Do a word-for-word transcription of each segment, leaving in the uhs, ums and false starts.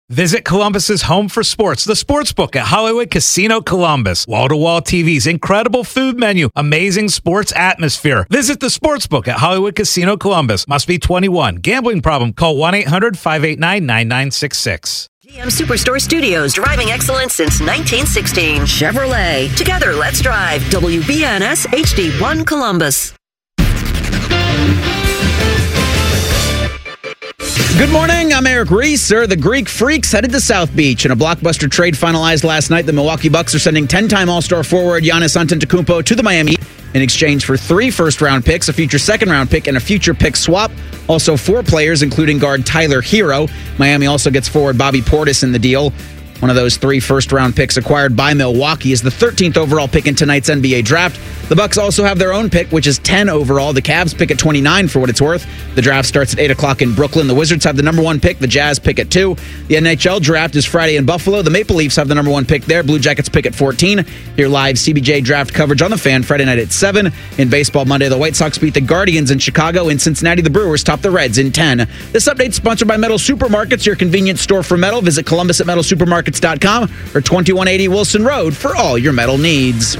Visit Columbus's home for sports, the Sportsbook at Hollywood Casino Columbus. Wall-to-wall T Vs, incredible food menu, amazing sports atmosphere. Visit the Sportsbook at Hollywood Casino Columbus. Must be twenty-one. Gambling problem? Call one eight hundred five eight nine nine nine six six. G M Superstore Studios, driving excellence since nineteen sixteen. Chevrolet. Together, let's drive. W B N S H D one Columbus. Good morning, I'm Eric Reeser. The Greek Freaks headed to South Beach. In a blockbuster trade finalized last night, the Milwaukee Bucks are sending ten-time All-Star forward Giannis Antetokounmpo to the Miami Heat in exchange for three first-round picks, a future second-round pick, and a future pick swap. Also, four players, including guard Tyler Hero. Miami also gets forward Bobby Portis in the deal. One of those three first-round picks acquired by Milwaukee is the thirteenth overall pick in tonight's N B A draft. The Bucks also have their own pick, which is ten overall. The Cavs pick at twenty-nine for what it's worth. The draft starts at eight o'clock in Brooklyn. The Wizards have the number one pick. The Jazz pick at two. The N H L draft is Friday in Buffalo. The Maple Leafs have the number one pick there. Blue Jackets pick at fourteen. Hear live C B J draft coverage on The Fan Friday night at seven. In baseball Monday, the White Sox beat the Guardians in Chicago. In Cincinnati, the Brewers top the Reds in ten. This update is sponsored by Metal Supermarkets, your convenience store for metal. Visit Columbus at metal supermarkets dot com or twenty-one eighty Wilson Road for all your metal needs.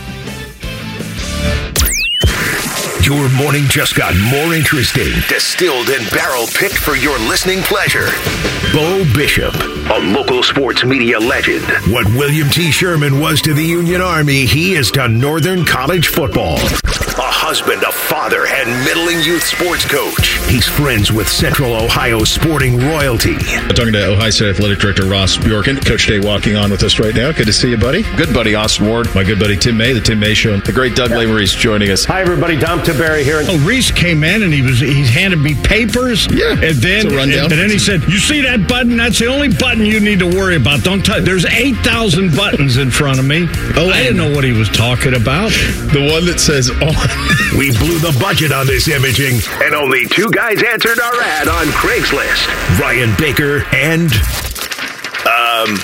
Your morning just got more interesting. Distilled and barrel picked for your listening pleasure. Bo Bishop, a local sports media legend. What William T. Sherman was to the Union Army, he is to Northern College football. A husband, a father, and middling youth sports coach. He's friends with Central Ohio sporting royalty. I'm talking to Ohio State Athletic Director Ross Bjorken. Coach Day walking on with us right now. Good to see you, buddy. Good buddy, Austin Ward. My good buddy Tim May, the Tim May Show. The great Doug Lavery's joining us. Hi, everybody. Dom Tiberi here. Oh, Reese came in and he was he handed me papers. Yeah, and then it's a rundown. And, and then he said, "You see that button? That's the only button you need to worry about. Don't touch. There's eight thousand buttons in front of me." Oh, I didn't know what he was talking about. The one that says on. We blew the budget on this imaging, and only two guys answered our ad on Craigslist: Ryan Baker and um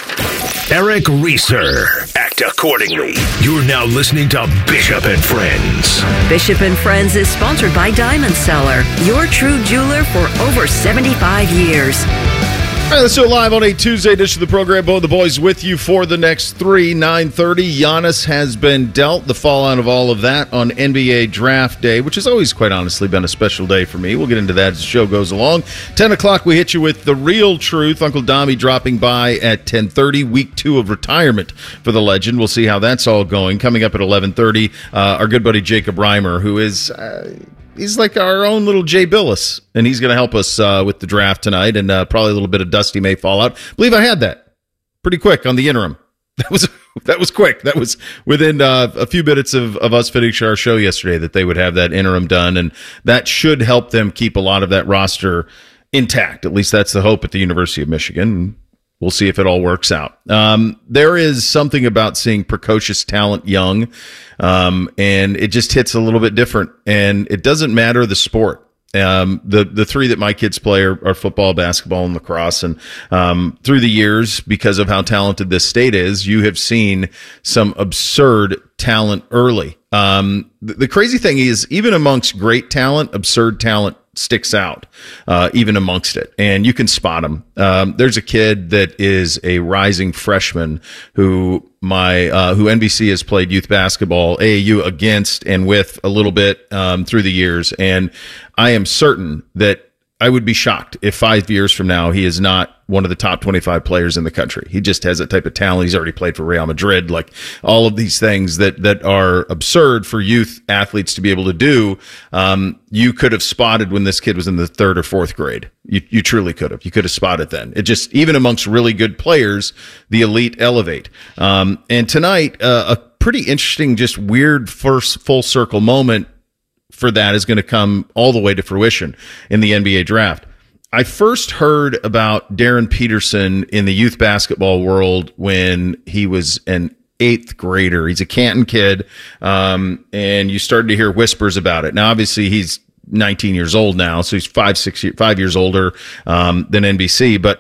Eric Reeser. Act accordingly. You're now listening to Bishop and Friends. Bishop and Friends is sponsored by Diamond Seller, your true jeweler for over seventy-five years. All right, let's do it live on a Tuesday edition of the program. Bo and the boys with you for the next three, nine thirty. Giannis has been dealt. The fallout of all of that on N B A Draft Day, which has always, quite honestly, been a special day for me. We'll get into that as the show goes along. ten o'clock, we hit you with The Real Truth. Uncle Dommy dropping by at ten thirty, week two of retirement for the legend. We'll see how that's all going. Coming up at eleven thirty, uh, our good buddy Jacob Reimer, who is... Uh, He's like our own little Jay Billis, and he's going to help us uh, with the draft tonight, and uh, probably a little bit of Dusty May fallout. I believe I had that pretty quick on the interim. That was that was quick. That was within uh, a few minutes of, of us finishing our show yesterday that they would have that interim done, and that should help them keep a lot of that roster intact. At least that's the hope at the University of Michigan. We'll see if it all works out. Um, there is something about seeing precocious talent young, um, and it just hits a little bit different. And it doesn't matter the sport. Um, the the three that my kids play are, are football, basketball, and lacrosse. And um, through the years, because of how talented this state is, you have seen some absurd talent early. Um, the, the crazy thing is, even amongst great talent, absurd talent sticks out, uh, even amongst it. And you can spot them. Um, there's a kid that is a rising freshman who my, uh, who N B C has played youth basketball, A A U against and with a little bit, um, through the years. And I am certain that I would be shocked if five years from now he is not one of the top twenty-five players in the country. He just has that type of talent. He's already played for Real Madrid. Like all of these things that that are absurd for youth athletes to be able to do. Um, you could have spotted when this kid was in the third or fourth grade. You you truly could have. You could have spotted then. It just, even amongst really good players, the elite elevate. Um, and tonight, uh, a pretty interesting, just weird first full circle moment for that is going to come all the way to fruition in the N B A draft. I first heard about Darren Peterson in the youth basketball world when he was an eighth grader. He's a Canton kid, um, and you started to hear whispers about it. Now, obviously, he's nineteen years old now, so he's five, six, five years older um, than N B C, but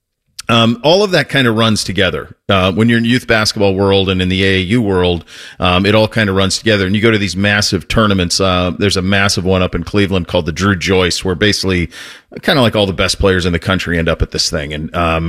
Um, all of that kind of runs together. Uh, when you're in youth basketball world and in the A A U world, um, it all kind of runs together. And you go to these massive tournaments. Uh, there's a massive one up in Cleveland called the Drew Joyce, where basically kind of like all the best players in the country end up at this thing. And, um,